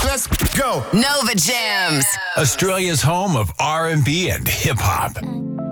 Let's go. Nova Jams. Australia's home of R&B and hip hop.